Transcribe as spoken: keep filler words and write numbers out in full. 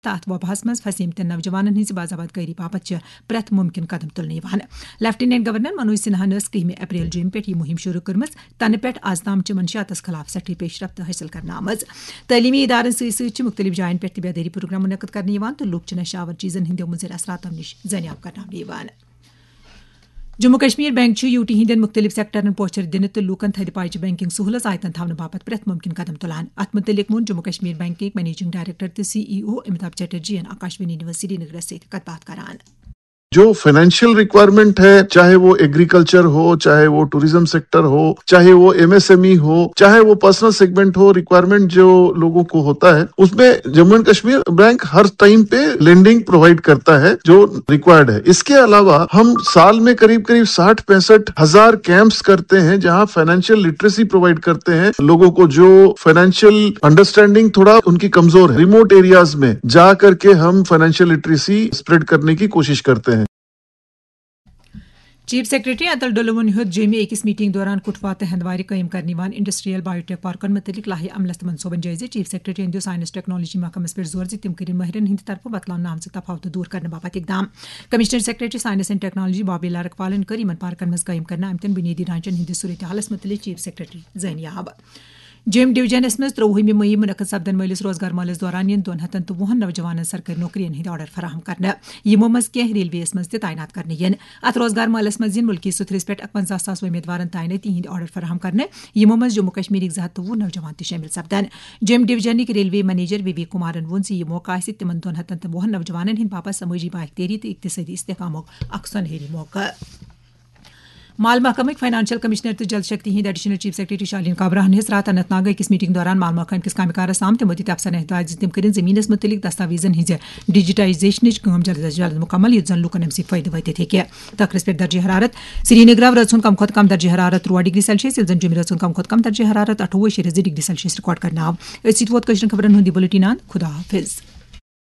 ات وباہس مز پھسیمتن نوجوانن ہز باضابطہ کاری باپت پریت ممکن قدم تلنے lieutenant governor Manoj Sinha کہمہ April جون پہ یہ مہم شروع کرم تنہ پہ آز تام منشیات خلاف سٹھی پیش رفت حاصل کرنا آمز تعلیمی ادارن ست مختلف جائن پہ بیداری پروگرام منعقد کرنے تو لوگ نشہ آور چیزن ہند مضر اثراتو نش زنیاب کرنا Jammu Kashmir bank U T ہندین مختلف سیکٹرن پوچھر دن تو لوکن تھد پائچہ بینکنگ سہولت آیتن تھونہ باپت پریت ممکن قدم تلان ات متعلق وون Jammu Kashmir bank managing director تو سی ای او امیتابھ چیٹرجی آکاشوانی نیوز سری نگر ست کت بات کران جو فائنینشیل ریکوائرمنٹ ہے چاہے وہ ایگریکلچر ہو چاہے وہ ٹوریزم سیکٹر ہو چاہے وہ ایم ایس ایم ای ہو چاہے وہ پرسنل سیگمنٹ ہو ریکوائرمنٹ جو لوگوں کو ہوتا ہے اس میں Jammu and Kashmir bank Hare time پہ لینڈنگ پرووائڈ کرتا ہے جو ریکوائرڈ ہے. اس کے علاوہ ہم سال میں قریب قریب ساٹھ پینسٹھ ہزار کیمپس کرتے ہیں جہاں فائنینشیل لٹریسی پرووائڈ کرتے ہیں لوگوں کو جو فائنینشیل انڈرسٹینڈنگ تھوڑا ان کی کمزور ہے. ریموٹ ایریاز میں جا کر کے ہم فائنینشیل لٹریسی اسپریڈ کرنے کی کوشش کرتے ہیں. چیف سیکرٹری اتل ڈولون ہود جے میں اکس میٹنگ دوران کٹھوا تو ہندوار قائم کرنے وان انڈسٹریل بایوٹیک پارکن متعلق لاہی عملس تو منصوبن جائزہ. چیف سیکرٹری دو سائنس ٹیکنالوجی محکمس پہ زور تم کرن ماہرین ہند طرف بتلاؤ آمژ تفاوت دور کرنے باپت اقدام. Commissioner secretary science and technology بابی لارکپالن کر ان پارکن مز قائم کرنا آمتن بنیادی ڈھانچن ہند صورت حالس متعلق چیف سیکرٹری زانیاب. جم ڈویژنس مز تروہمی مئی منعقد سپدن ولس روزگار مالس دوران ین دون ہتن تو وہن نوجوانن سرکاری نوکرین ہند آرڈر فراہم کرنا یمو مز کی ریلویس مز تعینات کرنے ین. ات روزگار مالس مز ین ملکی ستھرس پہ اکونزہ ساس امیدوارن تعیناتی ہند آرڈر فراہم کرنا یمو مز جموں کشمیر زٕ ہتھ تہٕ وُہ نوجوان تہ شامل سپدن. جم ڈویژنک ریلوے منیجر وی وی کمارن وون زِ یہ موقع آسہِ تمن دون ہتن تو وہن نوجوانن ہند باپت سمٲجی بااختیاری تو اقتصادی استحکامک اکھ سونہری موقع. مال محکمہ فائنانشل کمشنر تو جل شکتی ہند ایڈیشنل چیف سیکرٹری شالین کابراہن ہز رات اننت ناگ اکس میٹنگ دوران مال محکمہ کس کامہ کارس آم تمو دت افسرن ہدایت تم کرن زمینس متعلق دستاویزن ہز ڈیجیٹائزیشنچ کام جلد از جلد مکمل یت زن لوکن امہ سۭتۍ فائدہ واتت ہیکہ. تقرس پہ درجہ حرارت سری نگر رز کم کھت کم درجہ حرارت ترواہ ڈگری سیلسیس یل زن جموں رز کم کھت کم درجہ حرارت اٹھوہ شیٖرتھ زٕ ڈگری سیلسیس ریکارڈ کرنہٕ آو. أتھۍ سۭتۍ ووت کٲشرٮ۪ن خبرن ہُنٛد یہِ بُلٹن اند. خدا حافظ.